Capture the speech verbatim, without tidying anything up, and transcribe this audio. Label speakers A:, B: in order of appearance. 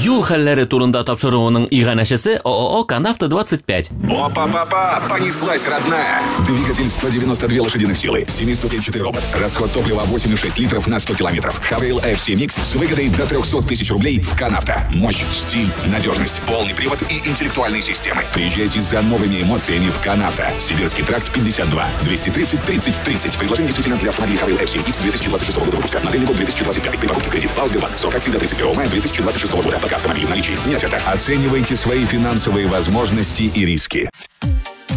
A: Юл хәлләре турында тапшыруының иганәчесе ООО «Канавто двадцать пять».
B: Опа-па-па, понеслась, родная. Двигатель сто девяносто две лошадиных силы, семиступенчатый робот, расход топлива восемь и шесть литров на сто километров. Хавейл эф си Mix с выгодой до трехсот тысяч рублей в Канавто. Мощь, стиль, надежность, полный привод и интеллектуальные системы. Приезжайте за новыми эмоциями в Канавто. Сибирский тракт пятьдесят два, двести тридцать, тридцать, тридцать. Предложение действительно для автомобилей Хавейл эф си Mix две тысячи двадцать шестого года выпуска. Модельный год две тысячи двадцать пятый. При покупке кредит. Пал Сбербанк. Срок акции до тридцать первого мая две тысячи двадцать шестого года. Пока автомобиль в наличии. Не оферта. Оценивайте свои финансовые возможности и риски.